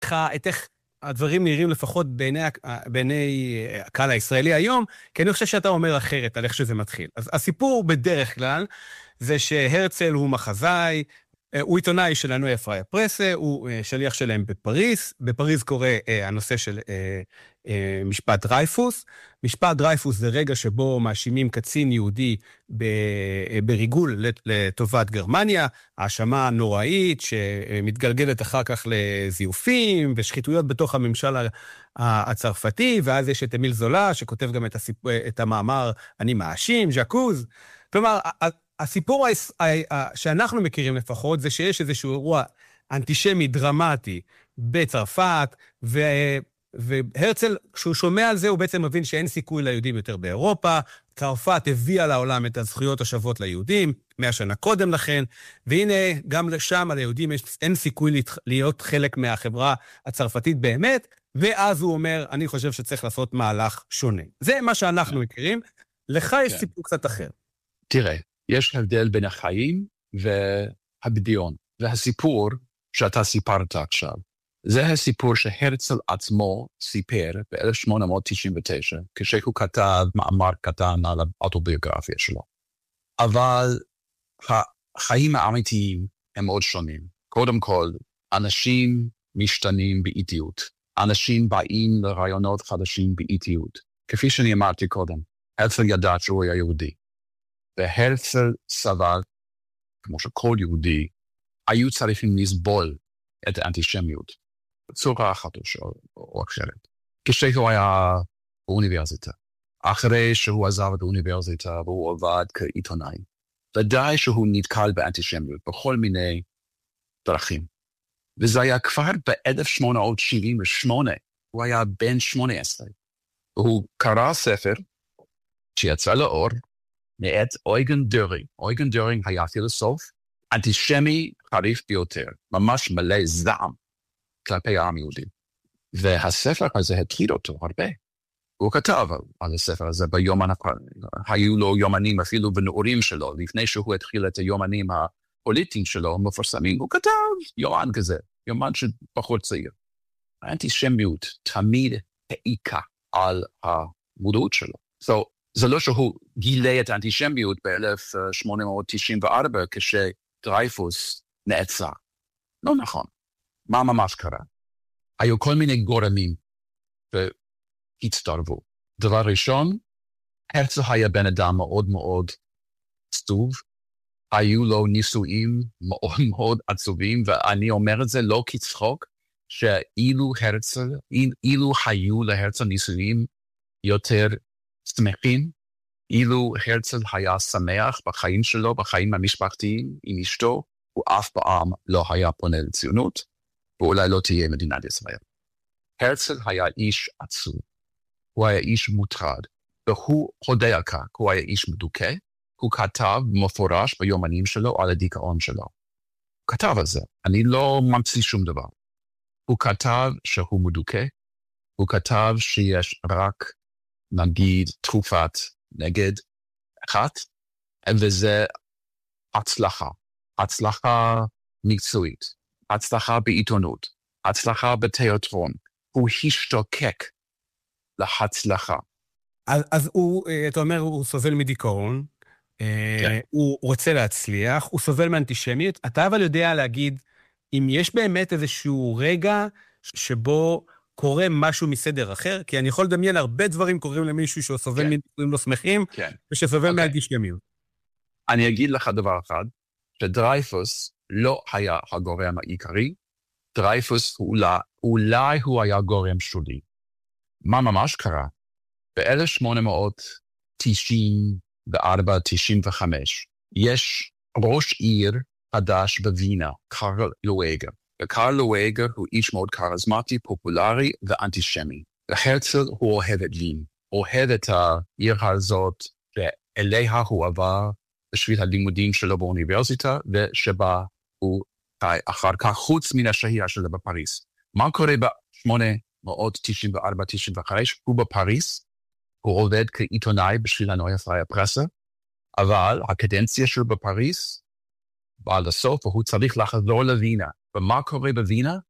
את איך הדברים נראים לפחות בעיני הקהל הישראלי היום, כי אני חושב שאתה אומר אחרת על איך שזה מתחיל. אז הסיפור בדרך כלל זה שהרצל הוא מחזאי, הוא עיתונאי של הנוי אפריה פרסה, הוא שליח שלהם בפריז. בפריז קורה הנושא של משפט דרייפוס. משפט דרייפוס זה רגע שבו מאשימים קצין יהודי בריגול לטובת גרמניה, האשמה נוראית שמתגלגלת אחר כך לזיופים ושחיתויות בתוך הממשל הצרפתי, ואז יש את אמיל זולה שכותב גם את המאמר אני מאשים, ז'קוז. כלומר, הסיפור שאנחנו מכירים לפחות, זה שיש איזשהו אירוע אנטישמי דרמטי בצרפת, והרצל, כשהוא שומע על זה, הוא בעצם מבין שאין סיכוי ליהודים יותר באירופה, צרפת הביאה לעולם את הזכויות השוות ליהודים, 100 שנה קודם לכן, והנה, גם לשם ליהודים אין סיכוי להיות חלק מהחברה הצרפתית באמת, ואז הוא אומר, אני חושב שצריך לעשות מהלך שונה. זה מה שאנחנו מכירים, לך יש סיפור קצת אחר. תראה, יש הבדל בין החיים והבדיון, והסיפור שאתה סיפרת עכשיו, זה הסיפור שהרצל עצמו סיפר ב-1899, כשהוא כתב מאמר קטן על האוטוביוגרפיה שלו. אבל החיים האמיתיים הם מאוד שונים. קודם כל, אנשים משתנים באיטיות. אנשים באים לרעיונות חדשים באיטיות. כפי שאני אמרתי קודם, הרצל ידע שהוא היה יהודי. והרצל סבל, כמו שכל יהודי, היו צריכים לסבול את האנטישמיות, בצורה אחת או אחרת. כשהוא היה באוניברסיטה, אחרי שהוא עזב את האוניברסיטה והוא עבד כעיתונאי, ודאי שהוא נתקל באנטישמיות בכל מיני דרכים. וזה היה כבר ב-1878, הוא היה בן 18, והוא קרא ספר שיצא לאור, מאת אויגן דורינג. אויגן דורינג היה פילוסוף, אנטישמי חריף ביותר, ממש מלא זעם כלפי העם יהודי. והספר הזה הטריד אותו הרבה. הוא כתב על הספר הזה ביומן, היו לו יומנים אפילו בנעורים שלו, לפני שהוא התחיל את היומנים הפוליטיים שלו, מפורסמים, הוא כתב יומן כזה, יומן של בחור צעיר. האנטישמיות תמיד העיקה על המודעות שלו. זה לא שהוא גילה את האנטישמיות ב-1894 כשדרייפוס נעצר. לא נכון. מה ממש קרה? היו כל מיני גורמים והצטרבו. דבר ראשון, הרצל היה בן אדם מאוד מאוד עצוב. היו לו נישואים מאוד מאוד עצובים, ואני אומר את זה לא כצחוק, שאילו היו להרצל נישואים יותר שמחים, אילו הרצל היה שמח בחיים שלו, בחיים המשפחתיים עם אשתו, הוא אף פעם לא היה פונה לציונות, ואולי לא תהיה מדינת ישראל. הרצל היה איש עצוב, הוא היה איש מוטרד, והוא הודע כך, הוא היה איש מדוכא, הוא כתב מפורש ביומנים שלו על הדיכאון שלו. הוא כתב על זה, אני לא ממציא שום דבר. הוא כתב שהוא מדוכא, הוא כתב שיש רק נגיד תרופת נגד אחת, וזה הצלחה מקצועית, הצלחה בעיתונות, הצלחה בתיאטרון. הוא השתוקק להצלחה. אז אתה אומר, הוא סובל מדיכאון, הוא רוצה להצליח, הוא סובל מאנטישמיות. אתה אבל יודע להגיד, אם יש באמת איזשהו רגע שבו קורה משהו מסדר אחר, כי אני יכול לדמיין הרבה דברים קורים למישהו שהוא סובל מדיכאונים לא שמחים, ושסובל מאנטישמיות. אני אגיד לך דבר אחד, שדרייפוס לא היה הגורם העיקרי, דרייפוס אולי הוא היה גורם שולי. מה ממש קרה? ב-1894-95 יש ראש עיר חדש בווינה, קרל לואגר. וקרל לואגר הוא איש מאוד קריזמטי, פופולרי ואנטישמי. והרצל הוא אוהב את וין, אוהב את העיר הזאת, ואליה הוא עבר בשביל הלימודים שלו באוניברסיטה, ושבה הוא אחר כך חוץ מן השהייה שלו בפריז. מה קורה ב-1894-95? הוא בפריז, הוא עובד כעיתונאי בשביל הנוי אפריה פרסה, אבל הקדנציה שלו בפריז באה לסוף, והוא צריך לחזור לווינה. ומה קורה בווינה?